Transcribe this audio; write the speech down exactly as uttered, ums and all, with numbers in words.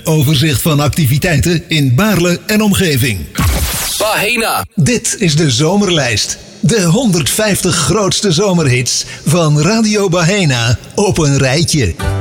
Overzicht van activiteiten in Baarle en omgeving. Bahena. Dit is de zomerlijst. De honderdvijftig grootste zomerhits van Radio Bahena op een rijtje.